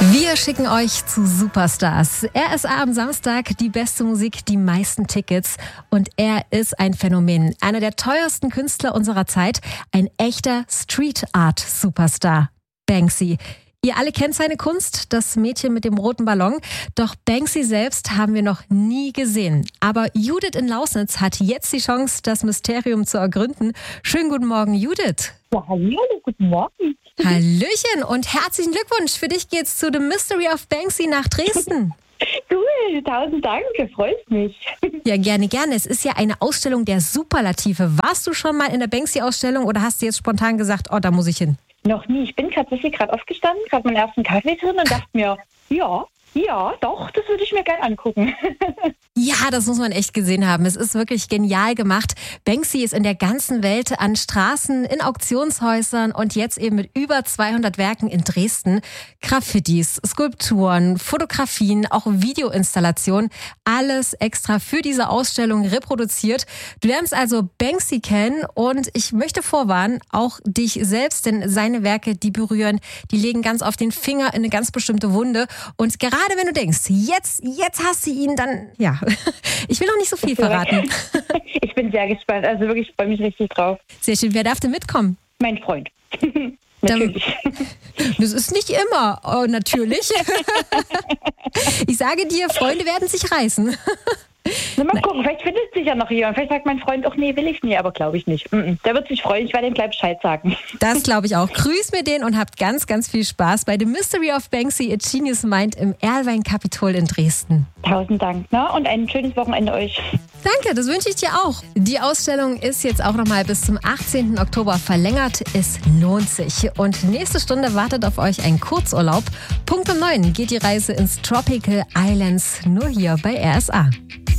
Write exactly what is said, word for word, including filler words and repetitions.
Wir schicken euch zu Superstars. R S A am Samstag, die beste Musik, die meisten Tickets. Und er ist ein Phänomen. Einer der teuersten Künstler unserer Zeit. Ein echter Street-Art-Superstar. Banksy. Ihr alle kennt seine Kunst, das Mädchen mit dem roten Ballon. Doch Banksy selbst haben wir noch nie gesehen. Aber Judith in Lausnitz hat jetzt die Chance, das Mysterium zu ergründen. Schönen guten Morgen, Judith. Ja, hallo, guten Morgen. Hallöchen und herzlichen Glückwunsch. Für dich geht's zu The Mystery of Banksy nach Dresden. Cool, tausend Dank, freut mich. Ja, gerne, gerne. Es ist ja eine Ausstellung der Superlative. Warst du schon mal in der Banksy-Ausstellung oder hast du jetzt spontan gesagt, oh, da muss ich hin? Noch nie. Ich bin tatsächlich gerade aufgestanden, gerade meinen ersten Kaffee drin und dachte mir, ja, ja, doch, das würde ich mir gerne angucken. Ja, das muss man echt gesehen haben. Es ist wirklich genial gemacht. Banksy ist in der ganzen Welt an Straßen, in Auktionshäusern und jetzt eben mit über zweihundert Werken in Dresden. Graffitis, Skulpturen, Fotografien, auch Videoinstallationen. Alles extra für diese Ausstellung reproduziert. Du lernst also Banksy kennen und ich möchte vorwarnen, auch dich selbst, denn seine Werke, die berühren, die legen ganz auf den Finger in eine ganz bestimmte Wunde. Und gerade wenn du denkst, jetzt, jetzt hast du ihn, dann, ja, ich will noch nicht so viel verraten. Ich bin sehr gespannt, also wirklich, ich freue mich richtig drauf. Sehr schön, wer darf denn mitkommen? Mein Freund. Natürlich. Das ist nicht immer, oh, natürlich. Ich sage dir, Freunde werden sich reißen. Na, mal gucken, vielleicht findet sich ja noch jemand. Vielleicht sagt mein Freund, ach nee, will ich nie, aber glaube ich nicht. Der wird sich freuen, ich werde ihm gleich Bescheid sagen. Das glaube ich auch. Grüß mir den und habt ganz, ganz viel Spaß bei The Mystery of Banksy, A Genius Mind im Erlwein-Kapitol in Dresden. Tausend Dank, ne? Und ein schönes Wochenende euch. Danke, das wünsche ich dir auch. Die Ausstellung ist jetzt auch nochmal bis zum achtzehnten Oktober verlängert. Es lohnt sich. Und nächste Stunde wartet auf euch ein Kurzurlaub. Punkt um neun geht die Reise ins Tropical Islands, nur hier bei R S A.